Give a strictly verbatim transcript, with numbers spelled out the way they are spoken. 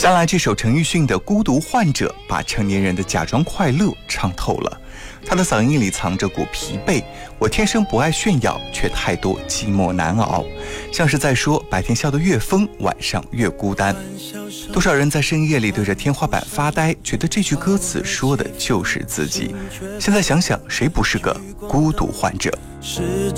将来这首陈奕迅的《孤独患者》把成年人的假装快乐唱透了，他的嗓音里藏着股疲惫，我天生不爱炫耀，却太多寂寞难熬，像是在说白天笑得越疯，晚上越孤单。多少人在深夜里对着天花板发呆，觉得这句歌词说的就是自己。现在想想，谁不是个孤独患者？